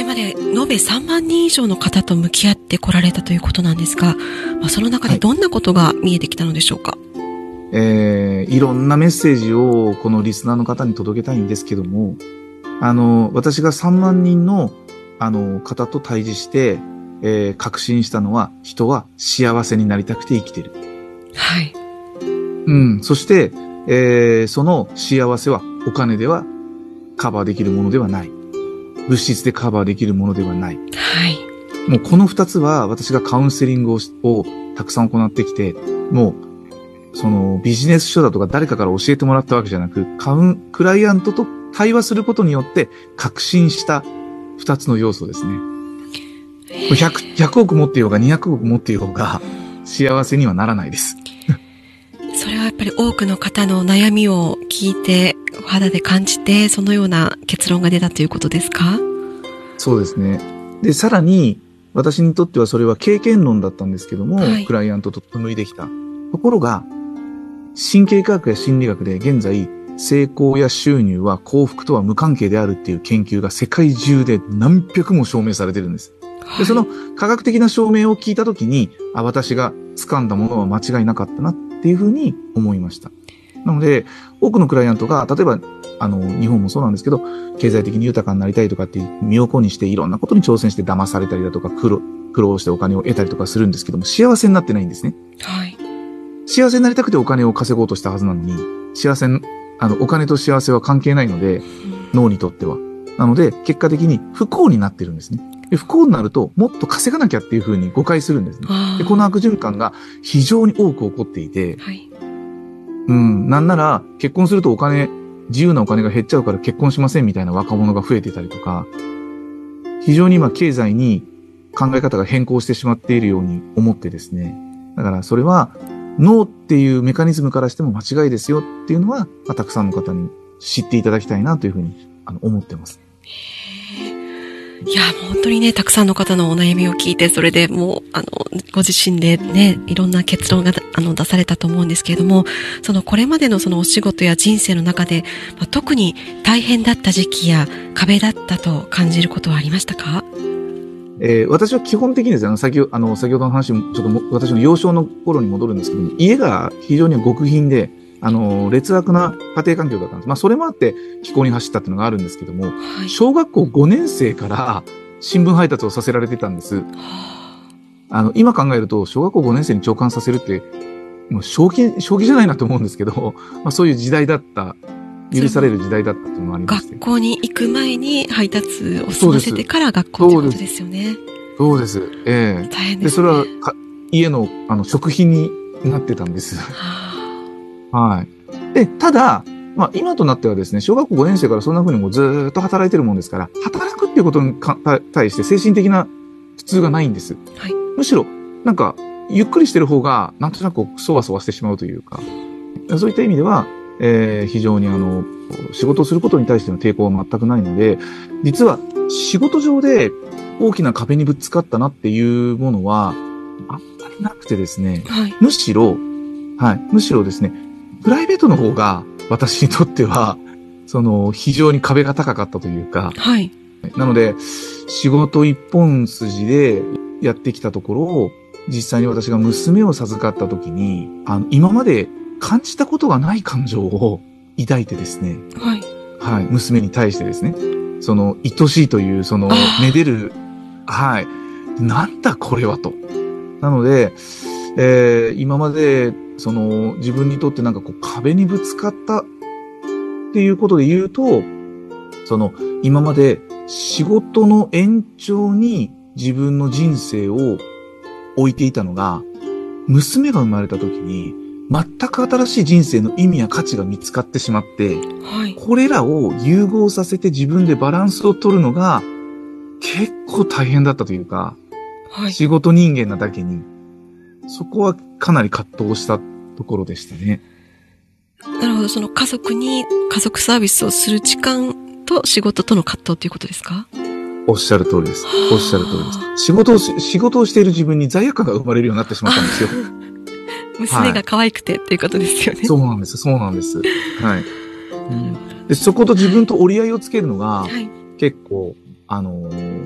れまで延べ3万人以上の方と向き合ってこられたということなんですが、その中でどんなことが見えてきたのでしょうか？ いろんなメッセージをこのリスナーの方に届けたいんですけども、私が3万人の、方と対峙して、確信したのは、人は幸せになりたくて生きてる。 はい。 そして、その幸せはお金ではカバーできるものではない。物質でカバーできるものではない。 はい。 もうこの2つは私がカウンセリングをたくさん行ってきて、もう、そのビジネス書だとか誰かから教えてもらったわけじゃなく、クライアントと対話することによって確信した2つの要素ですね。100億持っていようが200億持っていようが幸せにはならないです。 それはやっぱり多くの方の悩みを聞いて、肌で感じて、そのような結論が出たということですか？ そうですね。で、さらに、私にとってはそれは経験論だったんですけども、はい、クライアントと紡いできた。ところが、神経科学や心理学で現在、成功や収入は幸福とは無関係であるっていう研究が世界中で何百も証明されてるんです。で、その科学的な証明を聞いたときに、私が掴んだものは間違いなかったなっていうふうに思いました。なので、多くのクライアントが、例えば、日本もそうなんですけど、経済的に豊かになりたいとかって身を粉にしていろんなことに挑戦して騙されたりだとか、苦労してお金を得たりとかするんですけども、幸せになってないんですね。 はい。 幸せになりたくてお金を稼ごうとしたはずなのに、お金と幸せは関係ないので、脳にとっては。なので、結果的に不幸になってるんですね。で、不幸になると、もっと稼がなきゃっていう風に誤解するんですね。で、この悪循環が非常に多く起こっていて、はい、なんなら、結婚すると自由なお金が減っちゃうから結婚しませんみたいな若者が増えてたりとか、非常に今経済に考え方が変更してしまっているように思ってですね。だからそれは、脳っていうメカニズムからしても間違いですよっていうのは、たくさんの方に知っていただきたいなというふうに思ってます。 いや、本当にね、たくさんの方のお悩みを聞いて、それでもう、ご自身でね、いろんな結論が、出されたと思うんですけれども、これまでのそのお仕事や人生の中で、特に大変だった時期や壁だったと感じることはありましたか？ 私は基本的にですね、先ほどの話も、ちょっと私の幼少の頃に戻るんですけども、家が非常に極貧で、劣悪な家庭環境だったんです。それもあって、気候に走ったっていうのがあるんですけども、はい、小学校5年生から新聞配達をさせられてたんです。今考えると、小学校5年生に長官させるって、もう正気じゃないなと思うんですけど、そういう時代だった、許される時代だったっていうのもありまして。 学校に行く前に配達を済ませてから学校ってことですよね。 そうです。 大変ですね。 で、それは家の、食費になってたんです。はい。で、ただ、今となってはですね、小学校5年生からそんな風にもうずーっと働いてるもんですから、働くっていうことに対して精神的な苦痛がないんです。はい。むしろ、ゆっくりしてる方が、なんとなくそわそわしてしまうというか、そういった意味では、非常に仕事をすることに対しての抵抗は全くないので、実は仕事上で大きな壁にぶつかったなっていうものは、あんまりなくてですね、はい、むしろですね、プライベートの方が私にとっては、非常に壁が高かったというか、 はい。 なので、仕事一本筋でやってきたところを、実際に私が娘を授かった時に、今まで感じたことがない感情を抱いてですね、 はい。 はい、娘に対してですね、愛しいという、めでる、はい、なんだこれはと。なので、今まで、自分にとって壁にぶつかったっていうことで言うと、今まで仕事の延長に自分の人生を置いていたのが、娘が生まれた時に、全く新しい人生の意味や価値が見つかってしまって、はい、これらを融合させて自分でバランスを取るのが結構大変だったというか、はい、仕事人間なだけに、そこはかなり葛藤したところでしたね。 なるほど、家族サービスをする時間と仕事との葛藤ということですか？ おっしゃる通りです。おっしゃる通りです。仕事をしている自分に罪悪感が生まれるようになってしまったんですよ。 娘が可愛くてっていうことですよね。 そうなんです。そうなんです。はい。で、そこと自分と折り合いをつけるのが、はい、結構、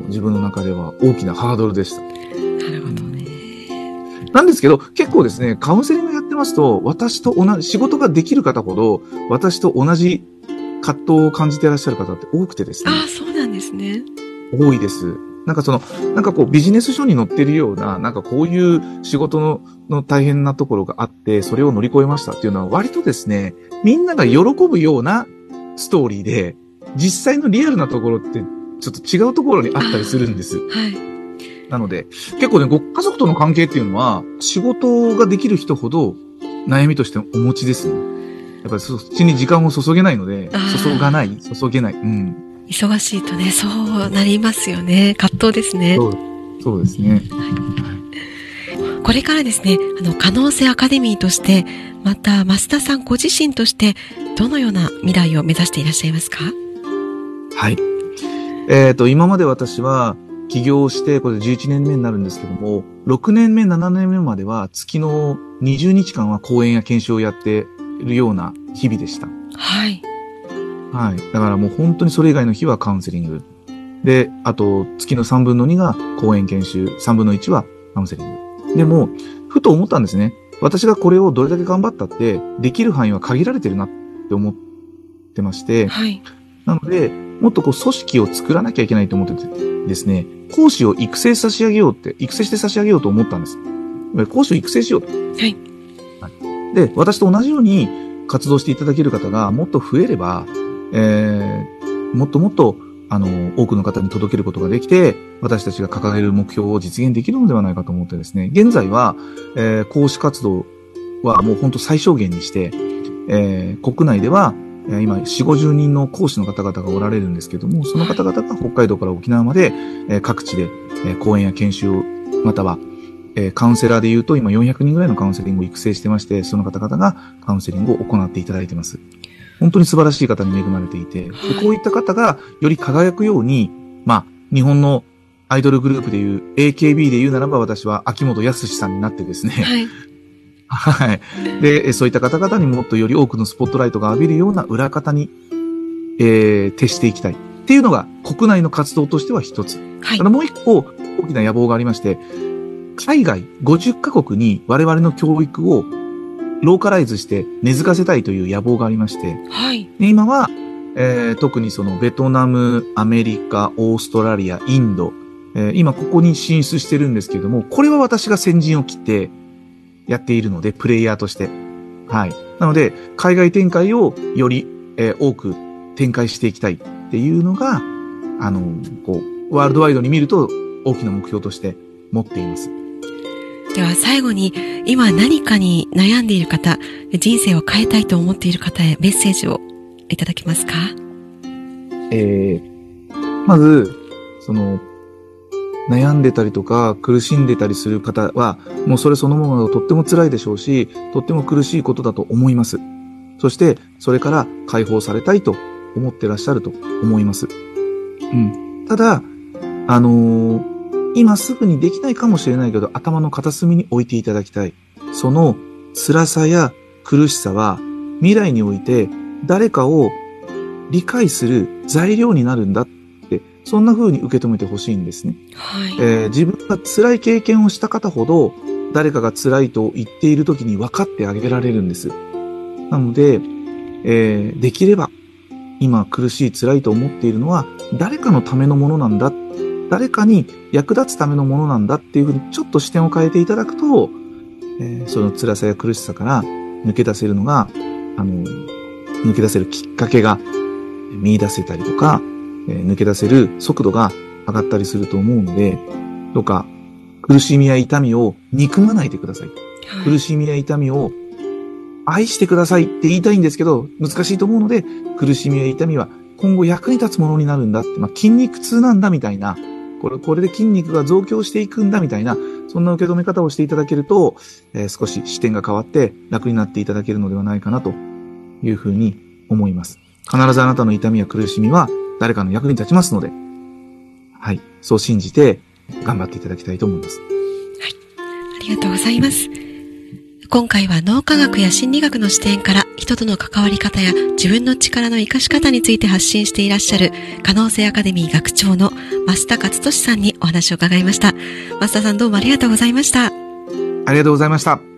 自分の中では大きなハードルでした。 なるほどね。 なんですけど、結構ですね、カウンセリングやってますと、仕事ができる方ほど、私と同じ葛藤を感じていらっしゃる方って多くてですね。 ああ、そうなんですね。 多いです。ビジネス書に載ってるような、こういう仕事の大変なところがあって、それを乗り越えましたっていうのは割とですね、みんなが喜ぶようなストーリーで、実際のリアルなところってちょっと違うところにあったりするんです。 はい。 なので、結構ね、ご家族との関係っていうのは、仕事ができる人ほど悩みとしてお持ちですね。やっぱりそっちに時間を注げないので、注げない。うん。 忙しいとね、そうなりますよね。葛藤ですね。 そうですね。 これからですね、可能性アカデミーとして、また、増田さんご自身として、どのような未来を目指していらっしゃいますか？ はい。今まで私は、起業して、これ11年目になるんですけども、6年目、7年目までは、月の20日間は講演や研修をやっているような日々でした。 はい。 はい。だからもう本当にそれ以外の日はカウンセリング。で、あと、月の3分の2が講演研修、3分の1はカウンセリング。でも、ふと思ったんですね。私がこれをどれだけ頑張ったって、できる範囲は限られてるなって思ってまして、 はい。 なので、もっと組織を作らなきゃいけないと思っててですね、講師を育成して差し上げようと思ったんです。講師を育成しようと。 はい。 で、私と同じように活動していただける方がもっと増えれば、もっともっと、多くの方に届けることができて、私たちが掲げる目標を実現できるのではないかと思ってですね、現在は、講師活動はもう本当最小限にして、国内では、今、4、50人の講師の方々がおられるんですけども、その方々が北海道から沖縄まで、各地で、講演や研修を、または、カウンセラーで言うと今400人ぐらいのカウンセリングを育成してまして、その方々がカウンセリングを行っていただいています。本当に素晴らしい方に恵まれていて、でこういった方がより輝くように、日本のアイドルグループでいう AKB で言うならば私は秋元康さんになってですね、はい。で、そういった方々にもっとより多くのスポットライトが浴びるような裏方に、徹していきたいっていうのが国内の活動としては一つ。はい。ただもう一個大きな野望がありまして、海外50カ国に我々の教育をローカライズして根付かせたいという野望がありまして、はい。で今は、特にそのベトナム、アメリカ、オーストラリア、インド、今ここに進出してるんですけれども、これは私が先陣を切ってやっているので、プレイヤーとして。はい。なので、海外展開をより、多く展開していきたいっていうのが、ワールドワイドに見ると大きな目標として持っています。 では最後に、今何かに悩んでいる方、人生を変えたいと思っている方へメッセージをいただけますか？ まず、悩んでたりとか苦しんでたりする方は、もうそれそのものがとっても辛いでしょうし、とっても苦しいことだと思います。そして、それから解放されたいと思ってらっしゃると思います。ただ、今すぐにできないかもしれないけど、頭の片隅に置いていただきたい。その辛さや苦しさは、未来において誰かを理解する材料になるんだって、そんな風に受け止めてほしいんですね。はい。自分が辛い経験をした方ほど、誰かが辛いと言っている時に分かってあげられるんです。なので、できれば、今苦しい辛いと思っているのは、誰かのためのものなんだ。誰かに役立つためのものなんだっていうふうにちょっと視点を変えていただくと、その辛さや苦しさから抜け出せるのが、抜け出せるきっかけが見出せたりとか、抜け出せる速度が上がったりすると思うので、どうか苦しみや痛みを憎まないでください。苦しみや痛みを愛してくださいって言いたいんですけど、難しいと思うので、苦しみや痛みは今後役に立つものになるんだって、筋肉痛なんだみたいな、これで筋肉が増強していくんだみたいな、そんな受け止め方をしていただけると、少し視点が変わって楽になっていただけるのではないかなというふうに思います。必ずあなたの痛みや苦しみは誰かの役に立ちますので、はい、そう信じて頑張っていただきたいと思います。はい、 ありがとうございます。今回は脳科学や心理学の視点から人との関わり方や自分の力の活かし方について発信していらっしゃる可能性アカデミー学長の増田勝利さんにお話を伺いました。増田さん、どうもありがとうございました。 ありがとうございました。